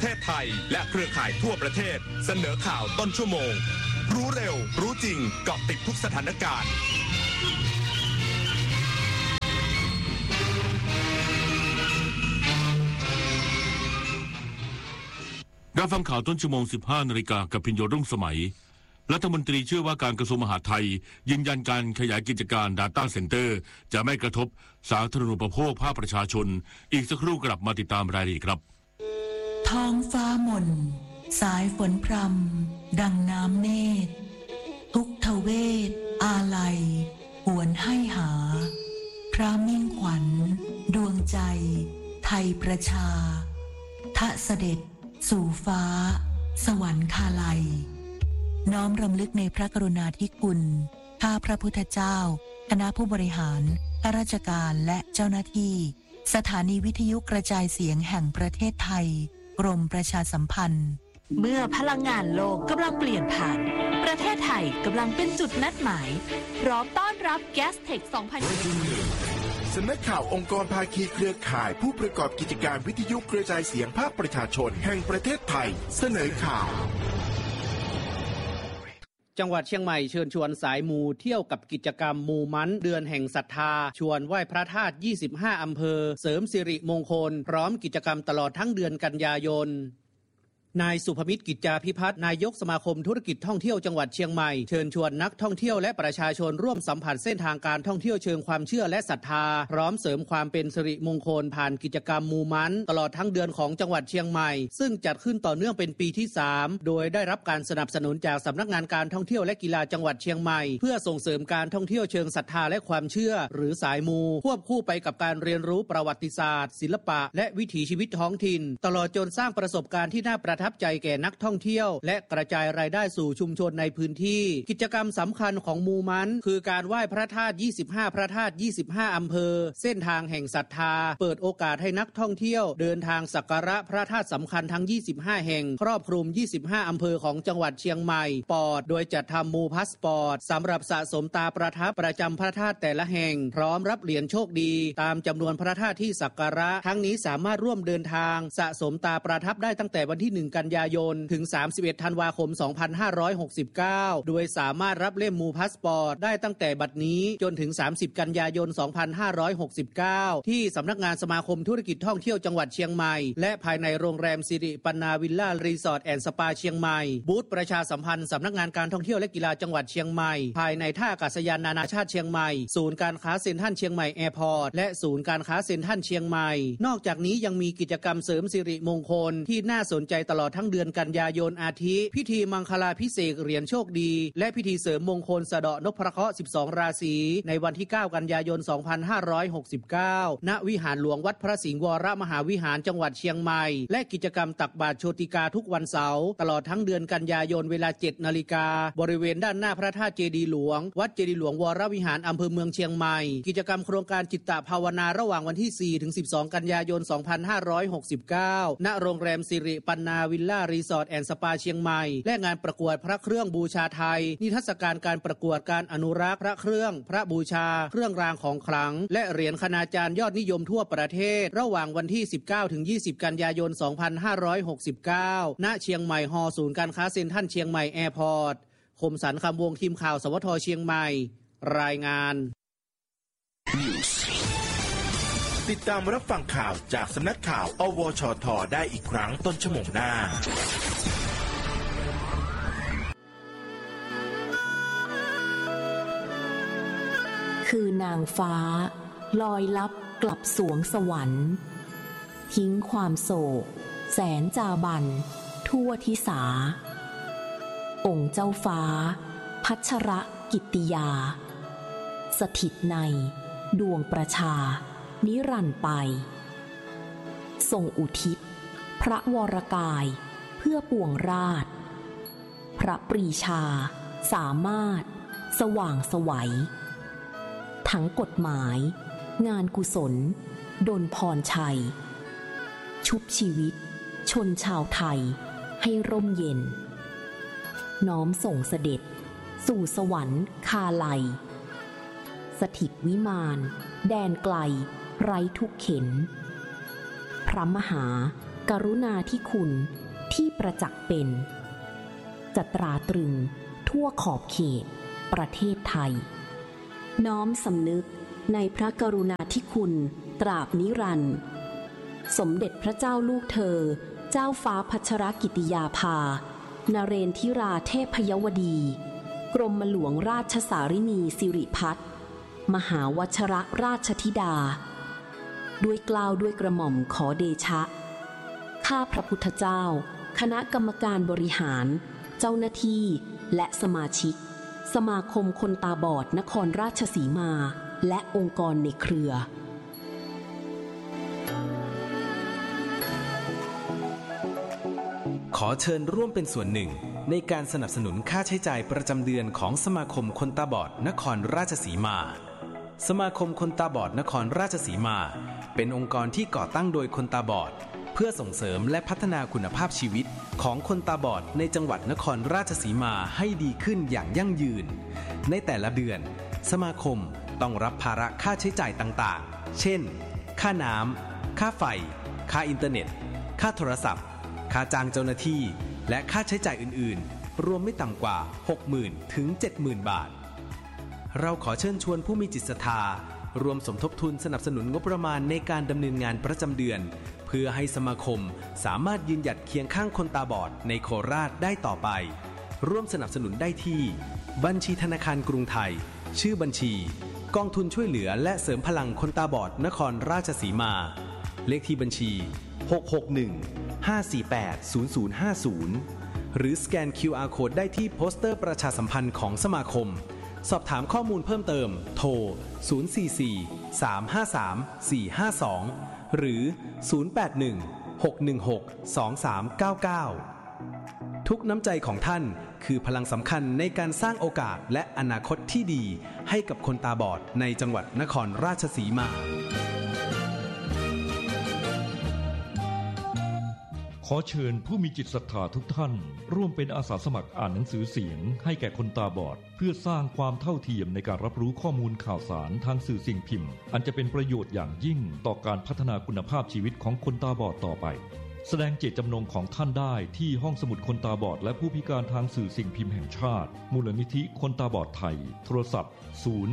เทศไทยและเครือข่ายทั่วประเทศเสนอข่าวต้นชั่วโมงรู้เร็วรู้จริงเกาะติดทุกสถานการณ์รับฟังข่าวต้นชั่วโมง 15 นาฬิกากับพิญโยรุ่งสมัยรัฐมนตรีเชื่อว่าการกระทรวงมหาดไทยยืนยันการขยายกิจการ Data Center จะไม่กระทบสาธารณูปโภคภาคประชาชนอีกสักครู่กลับมาติดตามรายละเอียดครับท้องฟ้าหม่นสายฝนพรำดังน้ำเนตรทุกทเวทอาลัยหวนให้หาพระมิ่งขวัญดวงใจไทยประชาทะเสด็จสู่ฟ้าสวรรคาลัยน้อมรำลึกในพระกรุณาธิคุณข้าพระพุทธเจ้าคณะผู้บริหารข้าราชการและเจ้าหน้าที่สถานีวิทยุกระจายเสียงแห่งประเทศไทยกรมประชาสัมพันธ์เมื่อพลังงานโลกกำลังเปลี่ยนผ่านประเทศไทยกำลังเป็นจุดนัดหมายพร้อมต้อนรับ Gastech 2020 สำนักข่าวองค์กรภาคีเครือข่ายผู้ประกอบกิจการวิทยุกระจายเสียงภาคประชาชนแห่งประเทศไทยเสนอข่าวจังหวัดเชียงใหม่เชิญชวนสายมูเที่ยวกับกิจกรรมมูมันเดือนแห่งศรัทธาชวนไหว้พระธาตุ25อำเภอเสริมสิริมงคลพร้อมกิจกรรมตลอดทั้งเดือนกันยายนนายสุภมิตรกิจจาภิพัฒน์นายกสมาคมธุรกิจท่องเที่ยวจังหวัดเชียงใหม่เชิญชวนนักท่องเที่ยวและประชาชนร่วมสัมผัสเส้นทางการท่องเที่ยวเชิงความเชื่อและศรัทธาพร้อมเสริมความเป็นสิริมงคลผ่านกิจกรรมมูมันตลอดทั้งเดือนของจังหวัดเชียงใหม่ซึ่งจัดขึ้นต่อเนื่องเป็นปีที่3โดยได้รับการสนับสนุนจากสำนักงานการท่องเที่ยวและกีฬาจังหวัดเชียงใหม่เพื่อส่งเสริมการท่องเที่ยวเชิงศรัทธาและความเชื่อหรือสายมูควบคู่ไปกับการเรียนรู้ประวัติศาสตร์ศิลปะและวิถีชีวิตท้องถิ่นตลอดจนสร้างประสบการณ์ที่น่าประทับใจแก่นักท่องเที่ยวและกระจายรายได้สู่ชุมชนในพื้นที่กิจกรรมสำคัญของมูมันคือการไหว้พระธาตุ25พระธาตุ25อำเภอเส้นทางแห่งศรัทธาเปิดโอกาสให้นักท่องเที่ยวเดินทางสักการะพระธาตุสำคัญทั้ง25แห่งครอบคลุม25อำเภอของจังหวัดเชียงใหม่ปอดโดยจัดทำมูพาสปอร์ตสำหรับสะสมตาประทับประจำพระธาตุแต่ละแห่งพร้อมรับเหรียญโชคดีตามจำนวนพระธาตุที่สักการะทั้งนี้สามารถร่วมเดินทางสะสมตาประทับได้ตั้งแต่วันที่1กันยายนถึง31ธันวาคม2569โดยสามารถรับเล่มมูพาสปอร์ตได้ตั้งแต่บัดนี้จนถึง30กันยายน2569ที่สำนักงานสมาคมธุรกิจท่องเที่ยวจังหวัดเชียงใหม่และภายในโรงแรมสิริปันนาวิลล่ารีสอร์ทแอนด์สปาเชียงใหม่บูธประชาสัมพันธ์สำนักงานการท่องเที่ยวและกีฬาจังหวัดเชียงใหม่ภายในท่าอากาศยานนานาชาติเชียงใหม่ศูนย์การค้าเซ็นทรัลเชียงใหม่แอร์พอร์ตและศูนย์การค้าเซ็นทรัลเชียงใหม่นอกจากนี้ยังมีกิจกรรมเสริมสิริมงคลที่น่าสนใจตลอดทั้งเดือนกันยายนอาทิพิธีมังคลาภิเษกเหรียญโชคดีและพิธีเสริมมงคลสะเดาะนพเคราะห์12ราศีในวันที่9กันยายน2569ณวิหารหลวงวัดพระสิงห์วรมหาวิหารจังหวัดเชียงใหม่และกิจกรรมตักบาตรโชติกาทุกวันเสาร์ตลอดทั้งเดือนกันยายนเวลา 7 นาฬิกาบริเวณด้านหน้าพระธาตุเจดีย์หลวงวัดเจดีย์หลวงวรวิหารอำเภอเมืองเชียงใหม่กิจกรรมโครงการจิตตภาวนาระหว่างวันที่4ถึง12กันยายน2569ณโรงแรมสิริปันนาวิลล่ารีสอร์ทแอนด์สปาเชียงใหม่และงานประกวดพระเครื่องบูชาไทยนิทรรศการการประกวดการอนุรักษ์พระเครื่องพระบูชาเครื่องรางของขลังและเหรียญคณาจารย์ยอดนิยมทั่วประเทศระหว่างวันที่19ถึง20กันยายน2569ณเชียงใหม่ฮอศูนย์การค้าเซ็นทรัลเชียงใหม่แอร์พอร์ตคมสันต์คำวงทีมข่าวสวทเชียงใหม่รายงานติดตามรับฟังข่าวจากสำนักข่าวอวชทได้อีกครั้งต้นชั่วโมงหน้าคือนางฟ้าลอยลับกลับสวงสวรรค์ทิ้งความโศกแสนจาบันทั่วทิสาองค์เจ้าฟ้าพัชรกิตติยาสถิตในดวงประชานิรันดร์ไปทรงอุทิศพระวรกายเพื่อปวงราชพระปรีชาสามารถสว่างไสวทั้งกฎหมายงานกุศลดลพรชัยชุบชีวิตชนชาวไทยให้ร่มเย็นน้อมส่งเสด็จสู่สวรรค์คาลัยสถิตวิมานแดนไกลไร้ทุกเข็นพระมหากรุณาธิคุณที่ประจักษ์เป็นจะตราตรึงทั่วขอบเขตประเทศไทยน้อมสำนึกในพระกรุณาธิคุณตราบนิรันดร์สมเด็จพระเจ้าลูกเธอเจ้าฟ้าพัชรกิติยาภานเรนทิราเทพยวดีกรมหลวงราชสารินีสิริพัฒน์มหาวชรราชธิดาด้วยเกล้าด้วยกระหม่อมขอเดชะข้าพระพุทธเจ้าคณะกรรมการบริหารเจ้าหน้าที่และสมาชิกสมาคมคนตาบอดนครราชสีมาและองค์กรในเครือขอเชิญร่วมเป็นส่วนหนึ่งในการสนับสนุนค่าใช้จ่ายประจำเดือนของสมาคมคนตาบอดนครราชสีมาสมาคมคนตาบอดนครราชสีมาเป็นองค์กรที่ก่อตั้งโดยคนตาบอดเพื่อส่งเสริมและพัฒนาคุณภาพชีวิตของคนตาบอดในจังหวัดนครราชสีมาให้ดีขึ้นอย่างยั่งยืนในแต่ละเดือนสมาคมต้องรับภาระค่าใช้จ่ายต่างๆเช่นค่าน้ำค่าไฟค่าอินเทอร์เน็ตค่าโทรศัพท์ค่าจ้างเจ้าหน้าที่และค่าใช้จ่ายอื่นๆรวมไม่ต่ำกว่า 60,000 ถึง 70,000 บาทเราขอเชิญชวนผู้มีจิตศรัทธารวมสมทบทุนสนับสนุนงบประมาณในการดำเนินงานประจำเดือนเพื่อให้สมาคมสามารถยืนหยัดเคียงข้างคนตาบอดในโคราชได้ต่อไปร่วมสนับสนุนได้ที่บัญชีธนาคารกรุงไทยชื่อบัญชีกองทุนช่วยเหลือและเสริมพลังคนตาบอดนครราชสีมาเลขที่บัญชี661-548-0050หรือสแกน QR Code ได้ที่โปสเตอร์ประชาสัมพันธ์ของสมาคมสอบถามข้อมูลเพิ่มเติมโทร044-353-452หรือ081-616-2399ทุกน้ำใจของท่านคือพลังสำคัญในการสร้างโอกาสและอนาคตที่ดีให้กับคนตาบอดในจังหวัดนครราชสีมาขอเชิญผู้มีจิตศรัทธาทุกท่านร่วมเป็นอาสาสมัครอ่านหนังสือเสียงให้แก่คนตาบอดเพื่อสร้างความเท่าเทียมในการรับรู้ข้อมูลข่าวสารทางสื่อสิ่งพิมพ์อันจะเป็นประโยชน์อย่างยิ่งต่อการพัฒนาคุณภาพชีวิตของคนตาบอดต่อไปแสดงเจตจำนงของท่านได้ที่ห้องสมุดคนตาบอดและผู้พิการทางสื่อสิ่งพิมพ์แห่งชาติมูลนิธิคนตาบอดไทยโทรศัพท์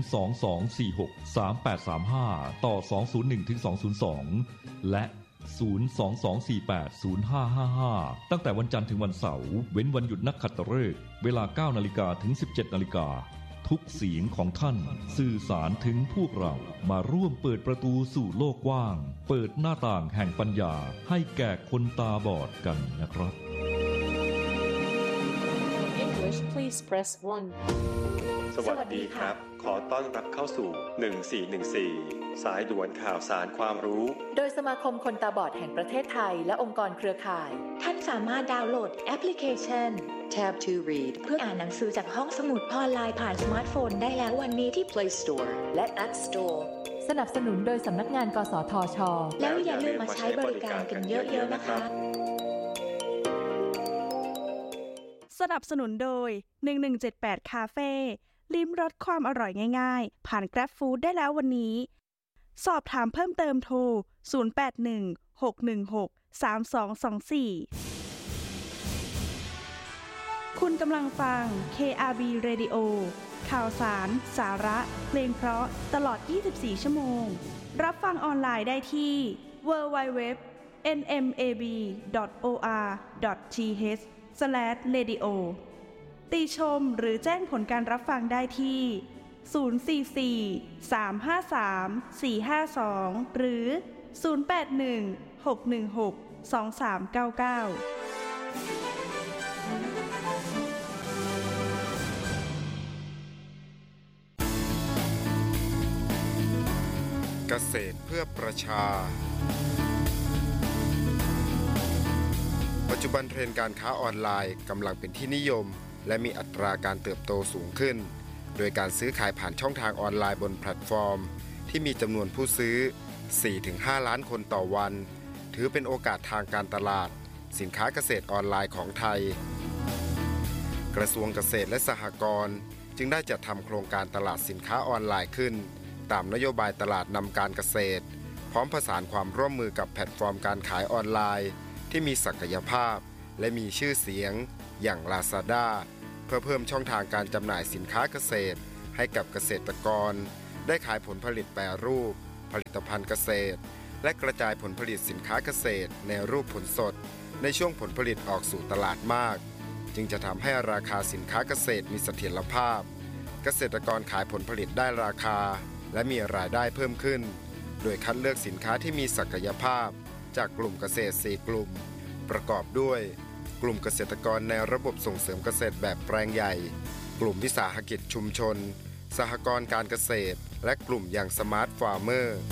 022463835ต่อ201-202และ022480555ตั้งแต่วันจันทร์ถึงวันเสาร์เว้นวันหยุดนักขัตฤกษ์เวลา 9:00 นถึง 17:00 นทุกเสียงของท่านสื่อสารถึงพวกเรามาร่วมเปิดประตูสู่โลกกว้างเปิดหน้าต่างแห่งปัญญาให้แก่คนตาบอดกันนะครับ English please press 1 สวัสดีครับขอต้อนรับเข้าสู่1414สายด่วนข่าวสารความรู้โดยสมาคมคนตาบอดแห่งประเทศไทยและองค์กรเครือข่ายท่านสามารถดาวน์โหลดแอปพลิเคชัน Tab to Read เพื่ออ่านหนังสือจากห้องสมุดออนไลน์ผ่านสมาร์ทโฟนได้แล้ววันนี้ที่ Play Store และ App Store สนับสนุนโดยสำนักงานกสทช.แล้วอย่าลืมมาใช้บริการกันเยอะๆนะคะสนับสนุนโดย1178คาเฟ่ลิ้มรสความอร่อยง่ายๆผ่าน Grab Food ได้แล้ววันนี้สอบถามเพิ่มเติมโทร0816163224คุณกำลังฟัง KRB Radio ข่าวสารสาระเพลงเพราะตลอด24ชั่วโมงรับฟังออนไลน์ได้ที่ www.nmab.or.th/radio ติชมหรือแจ้งผลการรับฟังได้ที่044-353-452หรือ081-616-2399 เกษตรเพื่อประชาปัจจุบันเทรนด์การค้าออนไลน์กำลังเป็นที่นิยมและมีอัตราการเติบโตสูงขึ้นโดยการซื้อขายผ่านช่องทางออนไลน์บนแพลตฟอร์มที่มีจำนวนผู้ซื้อ 4-5 ล้านคนต่อวันถือเป็นโอกาสทางการตลาดสินค้าเกษตรออนไลน์ของไทยกระทรวงเกษตรและสหกรณ์จึงได้จัดทำโครงการตลาดสินค้าออนไลน์ขึ้นตามนโยบายตลาดนำการเกษตรพร้อมประสานความร่วมมือกับแพลตฟอร์มการขายออนไลน์ที่มีศักยภาพและมีชื่อเสียงอย่าง Lazada เพื่อเพิ่มช่องทางการจำหน่ายสินค้าเกษตรให้กับเกษตรกรได้ขายผลผลิตแปรรูปผลิตภัณฑ์เกษตรและกระจายผลผลิตสินค้าเกษตรในรูปผลสดในช่วงผลผลิตออกสู่ตลาดมากจึงจะทำให้ราคาสินค้าเกษตรมีเสถียรภาพเกษตรกรขายผลผลิตได้ราคาและมีรายได้เพิ่มขึ้นโดยคัดเลือกสินค้าที่มีศักยภาพจากกลุ่มเกษตร4กลุ่มประกอบด้วยกลุ่มเกษตรกรในระบบส่งเสริมเกษตรแบบแปลงใหญ่กลุ่มวิสาหกิจชุมชนสหกรณ์การเกษตรและกลุ่มอย่างสมาร์ทฟาร์มเมอร์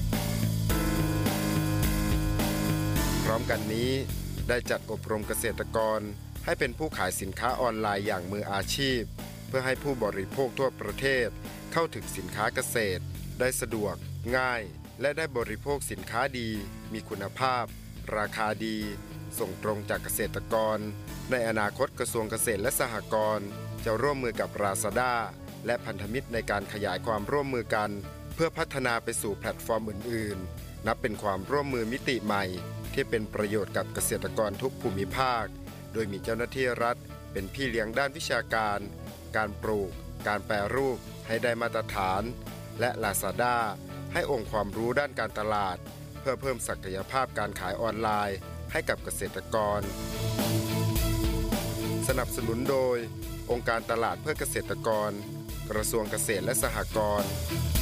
พร้อมกันนี้ได้จัดอบรมเกษตรกรให้เป็นผู้ขายสินค้าออนไลน์อย่างมืออาชีพเพื่อให้ผู้บริโภคทั่วประเทศเข้าถึงสินค้าเกษตรได้สะดวกง่ายและได้บริโภคสินค้าดีมีคุณภาพราคาดีส่งตรงจากเกษตรกรในอนาคตกระทรวงเกษตรและสหกรณ์จะร่วมมือกับ Lazada และพันธมิตรในการขยายความร่วมมือกันเพื่อพัฒนาไปสู่แพลตฟอร์มอื่นๆนับเป็นความร่วมมือมิติใหม่ที่เป็นประโยชน์กับเกษตรกรทุกภูมิภาคโดยมีเจ้าหน้าที่รัฐเป็นพี่เลี้ยงด้านวิชาการการปลูกการแปรรูปให้ได้มาตรฐานและ Lazada ให้องค์ความรู้ด้านการตลาดเพื่อเพิ่มศักยภาพการขายออนไลน์ให้กับเกษตรกรสนับสนุนโดยองค์การตลาดเพื่อเกษตรกรกระทรวงเกษตรและสหกรณ์